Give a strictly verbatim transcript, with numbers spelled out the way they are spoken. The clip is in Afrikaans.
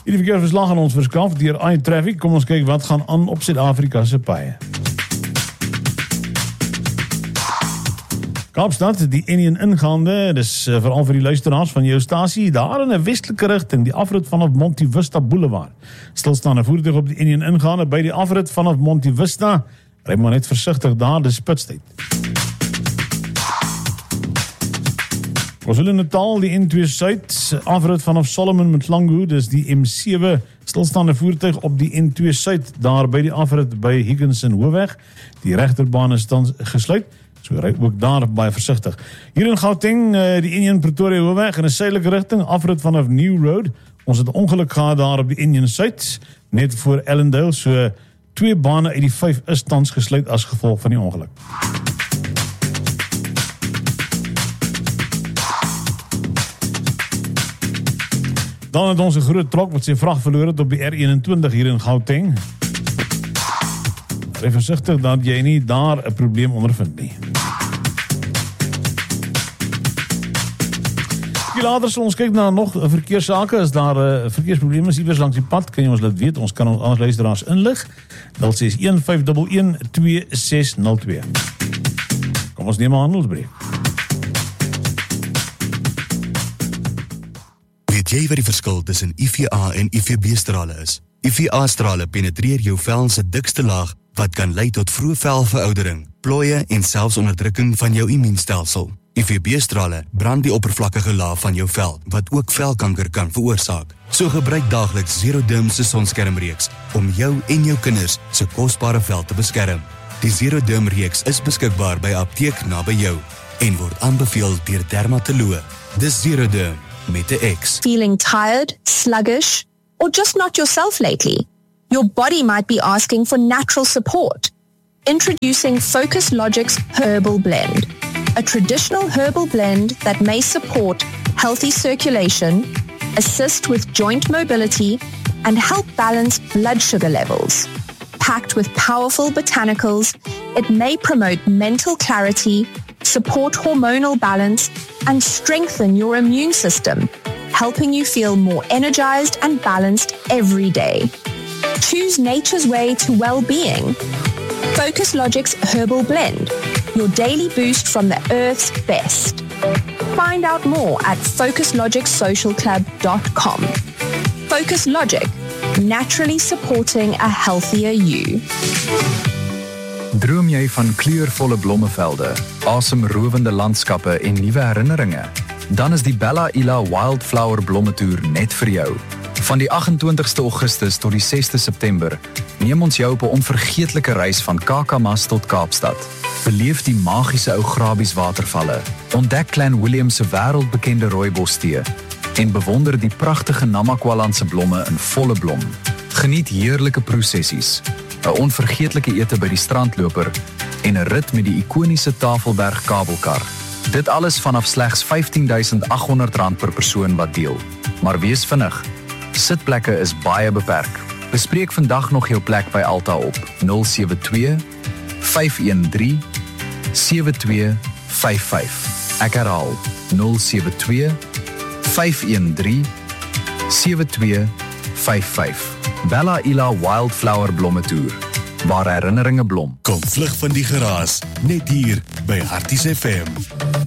Hierdie verkeersverslag aan ons verskaf deur iTraffic. Kom ons kyk wat gaan aan op Suid-Afrika se paaie. Kaapstad, die N een ingaande, dis uh, veral vir die luisteraars van jou stasie, daar in 'n westelike rigting, die afrit vanaf Monte Vista Boulevard. Stilstaande voertuig op die N een ingaande by die afrit vanaf Monte Vista. Ry maar net versigtig daar, dis spitstyd. KwaZulu-Natal, die N twee Suid, afrit vanaf Solomon met Lango, dis die M sewe, stilstaande voertuig op die N twee Suid, daar by die afrit by Higginson Hoofweg. Die regterbaan is tans gesluit, so ry ook daar baie versigtig. Hier in Gauteng, die N een Pretoria Hoofweg in 'n suidelike rigting, afrit vanaf New Road. Ons het 'n ongeluk gehad daar op die N een Suid, net voor Ellendale, so twee bane uit die vyf is tans gesluit as gevolg van die ongeluk. Dan het ons 'n groot trok wat sy vrag verloor het op die R eenentwintig hier in Gauteng. Ry versigtig dat jy nie daar 'n probleem ondervind nie. Later sal ons kyk na nog verkeerssake. As daar 'n uh, verkeersprobleme is iewers langs die pad, kan jy ons laat weet. Ons kan ons aan luisteraars inlig. Dit is een vyf een een twee ses nul twee. Kom ons neem 'n handelsbreek. Weet jy wat die verskil tussen I V A en I V B-strale is? I V A-strale penetreer jou vel se dikste laag wat kan lei tot vroeë velveroudering, plooie en selfs onderdrukking van jou immuunstelsel. I V B-strale brand die oppervlakkige laag van jou vel wat ook velkanker kan veroorsaak. So gebruik daagliks Zeroderm se sonskermreeks om jou en jou kinders se kosbare vel te beskerm. Die Zeroderm reeks is beskikbaar by apteek naby jou en word aanbeveel deur dermatoloë. Dis Zeroderm met 'n X. Feeling tired, sluggish, or just not yourself lately? Your body might be asking for natural support. Introducing Focus Logic's Herbal Blend, a traditional herbal blend that may support healthy circulation, assist with joint mobility, and help balance blood sugar levels. Packed with powerful botanicals, it may promote mental clarity, support hormonal balance, and strengthen your immune system, helping you feel more energized and balanced every day. Choose nature's way to well-being. Focus Logic's Herbal Blend, your daily boost from the earth's best. Find out more at focus logic social club dot com. Focus Logic, naturally supporting a healthier you. Droom jy van kleurvolle blommevelde, asemrowende landskappe en nuwe herinneringe? Dan is die Bella Ila Wildflower Blommetoer net vir jou. Van die agt-en-twintigste Augustus tot die sesde September neem ons jou op 'n onvergeetlike reis van Kakamas tot Kaapstad. Beleef die magiese ou Grabies watervalle, ontdek Clan William se wêreldbekende rooibostee en bewonder die pragtige Namakwalandse blomme in volle blom. Geniet heerlike prosessies, 'n onvergeetlike ete by die strandloper en 'n rit met die ikoniese Tafelberg kabelkar. Dit alles vanaf slegs vyftien duisend agt honderd rand per persoon wat deel. Maar wees vinnig, sitplekke is baie beperk. Bespreek vandag nog jou plek by Alta op nul sewe twee vyf een drie sewe twee vyf vyf. Ek herhaal nul sewe twee vyf een drie sewe twee vyf vyf. Bella Ila Wildflower Blommetoer, waar herinneringe blom. Kom vlug van die geraas, net hier by Harties F M.